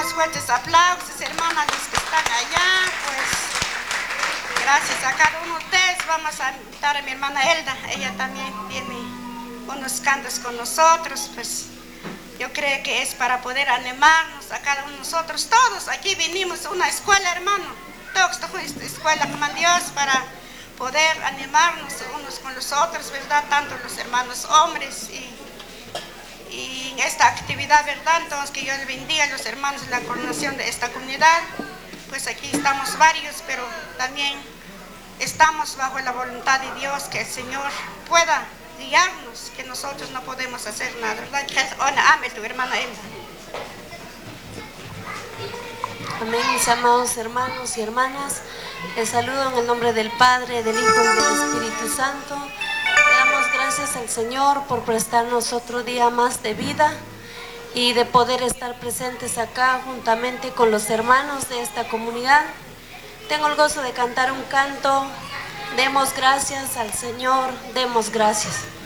unos fuertes aplausos, hermanas, los que están allá, pues gracias a cada uno de ustedes. Vamos a invitar a mi hermana Elda, ella también tiene unos cantos con nosotros, pues yo creo que es para poder animarnos a cada uno de nosotros. Todos aquí vinimos a una escuela, hermano, todos esta escuela con Dios para poder animarnos unos con los otros, ¿verdad? Tanto los hermanos hombres y en esta actividad, ¿verdad? Entonces que yo le bendiga a los hermanos de la coordinación de esta comunidad. Pues aquí estamos varios, pero también estamos bajo la voluntad de Dios, que el Señor pueda guiarnos, que nosotros no podemos hacer nada, ¿verdad? Amén, tu hermana Elda. Amén, mis amados hermanos y hermanas. Les saludo en el nombre del Padre, del Hijo y del Espíritu Santo. Le damos gracias al Señor por prestarnos otro día más de vida y de poder estar presentes acá juntamente con los hermanos de esta comunidad. Tengo el gozo de cantar un canto. Demos gracias al Señor, demos gracias.